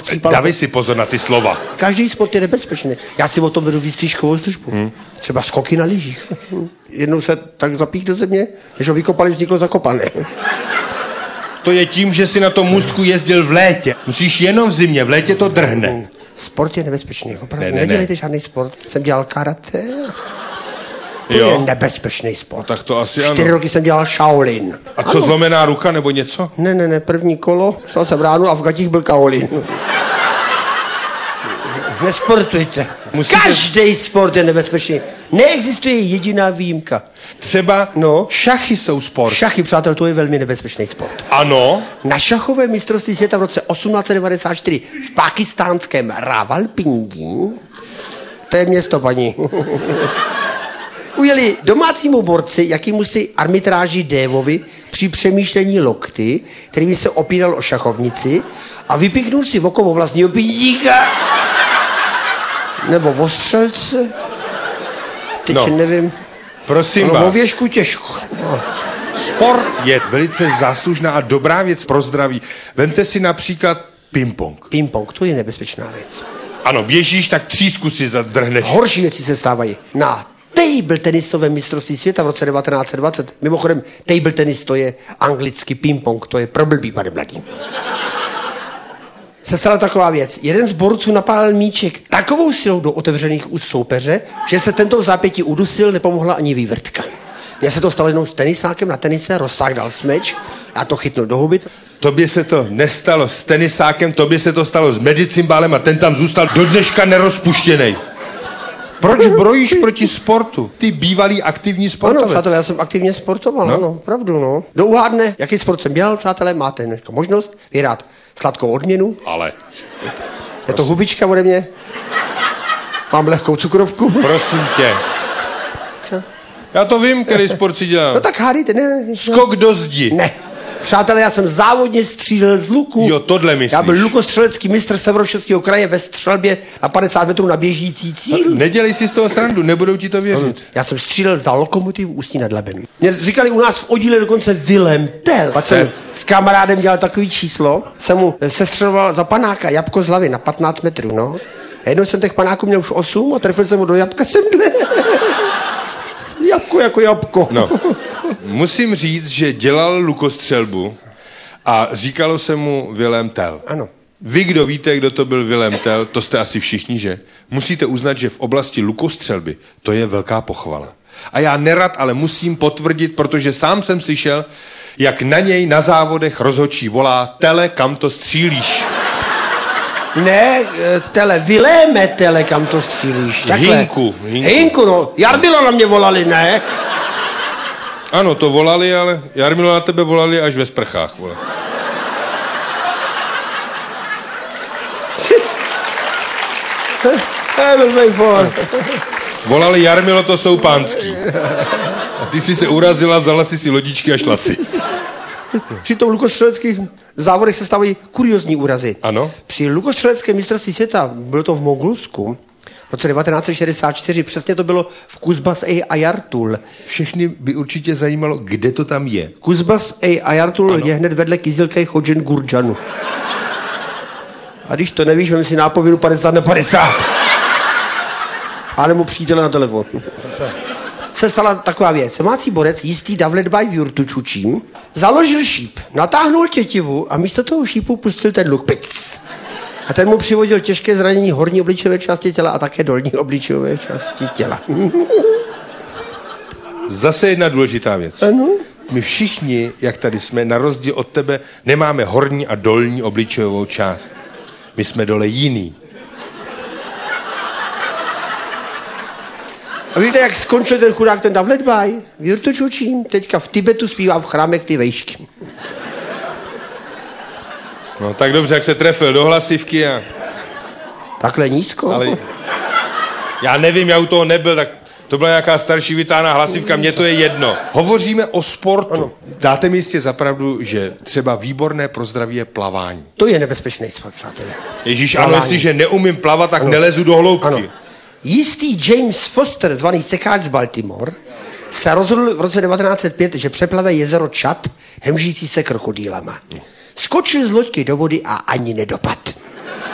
chcípal. Dávej si pozor na ty slova. Každý sport je nebezpečný. Já si o tom vedu výstřižkovou službu. Třeba skoky na lyžích. Jednou se tak zapích do země, než ho vykopali, vzniklo zakopané. To je tím, že si na tom můstku jezdil v létě. Musíš jenom v zimě, v létě to drhne. Sport je nebezpečný, opravdu. Ne. Nedělejte žádný sport. Jsem dělal karate. To je nebezpečný sport. Tak to asi 4 ano. roky jsem dělal Shaolin. A co, zlomená ruka nebo něco? Ne, první kolo, vstal jsem ráno a v gatích byl Shaolin. Nesportujte. Každý sport je nebezpečný. Neexistuje jediná výjimka. Třeba šachy jsou sport. Šachy, přátel, to je velmi nebezpečný sport. Ano. Na šachové mistrovství světa v roce 1894 v pakistánském Rawalpindi, to je město, paní, ujeli domácímu borci, jakýmu si arbitráži Dévovi při přemýšlení lokty, kterými se opíral o šachovnici a vypichnul si v oko o vlastního pindíka. Nebo o střelce. Teď nevím. Prosím vás. O věšku těžko. Sport je velice záslužná a dobrá věc pro zdraví. Vemte si například ping-pong. Ping-pong, to je nebezpečná věc. Ano, běžíš, tak 3 kusy zadrhneš. Horší věci se stávají. Na table tenisové mistrovství světa v roce 1920. Mimochodem, table tenis to je anglicky ping-pong, to je pro blbý, pane mladý. Se stala taková věc. Jeden z borců napálil míček takovou silou do otevřených úst soupeře, že se tento v zápětí udusil, nepomohla ani vývrtka. Mně se to stalo jednou s tenisákem na tenise, rozsáh dal smeč, já to chytnul do huby. Tobě se to nestalo s tenisákem, tobě se to stalo s medicimbálem a ten tam zůstal do dneška nerozpuštěnej. Proč brojíš proti sportu? Ty bývalý aktivní sportovec. Ano, přátelé, já jsem aktivně sportoval, ano, pravdu, no. Kdo uhádne, jaký sport jsem dělal, přátelé, máte možnost vyhrát sladkou odměnu. Ale. Je to hubička ode mě. Mám lehkou cukrovku. Prosím tě. Co? Já to vím, který sport si dělal. No tak hádejte, ne. Skok do zdi. Ne. Přátelé, já jsem závodně střílel z luku. Jo, tohle myslíš. Já byl lukostřelecký mistr Severočeského kraje ve střelbě na 50 metrů na běžící cíl. Nedělej si z toho srandu, nebudou ti to věřit. Já jsem střílel za Lokomotivu Ústí nad Labem. Mě říkali u nás v oddíle dokonce Vilém Tell. Pak jsem s kamarádem dělal takový číslo, jsem mu sestřeloval za panáka jabko z hlavy na 15 metrů, no. A jednou jsem těch panáků měl už 8 a trefil jsem mu do jabka semhle. Jabko jako jabko. No. Musím říct, že dělal lukostřelbu a říkalo se mu Vilém Tell. Ano. Vy, kdo víte, kdo to byl Vilém Tell, to jste asi všichni, že? Musíte uznat, že v oblasti lukostřelby to je velká pochvala. A já nerad, ale musím potvrdit, protože sám jsem slyšel, jak na něj na závodech rozhodčí volá: Tele, kam to střílíš? Ne, Viléme, kam to střílíš. Takhle. Hinku, no. Jarmilo na mě volali, ne? Ano, to volali, ale Jarmilo na tebe volali až ve sprchách, vole. Volali Jarmilo, to jsou pánský. A ty jsi se urazila, vzala si lodičky a šla si. Při tom lukostřeleckých závodech se stávají kuriozní úrazy. Ano. Při lukostřeleckém mistrovství světa, bylo to v Mongolsku, v roce 1964, přesně to bylo v Kuzbas Ayartul. Všechny by určitě zajímalo, kde to tam je. Kuzbas Ayartul je hned vedle Kyzylkej Chodžen Gurdžanu. A když to nevíš, vem si nápovědu 50/50. A nebo přítele na telefon. Se stala taková věc. Domácí borec, jistý Davledbaj Jurtučučím, založil šíp, natáhnul tětivu a místo toho šípu pustil ten luk. Pic. A ten mu přivodil těžké zranění horní obličejové části těla a také dolní obličejové části těla. Zase jedna důležitá věc. Ano. My všichni, jak tady jsme, na rozdíl od tebe, nemáme horní a dolní obličejovou část. My jsme dole jiný. A víte, jak skončil ten chudák, ten Davledbaj? Jurtučučím, teďka v Tibetu zpívá v chrámech ty vejšky. No tak dobře, jak se trefil do hlasivky a... Takhle nízko? Ale já nevím, já u toho nebyl, tak to byla nějaká starší vytáhná hlasivka, mně to je jedno. Hovoříme o sportu. Ano. Dáte mi jistě zapravdu, že třeba výborné pro zdraví je plavání. To je nebezpečný sport, přátelé. Ježíš, ano, jestliže neumím plavat, tak nelezu do hloubky. Ano. Jistý James Foster, zvaný sekáč z Baltimore, se rozhodl v roce 1905, že přeplave jezero Čad, hemžící se krokodýlama. Skočil z loďky do vody a ani nedopad.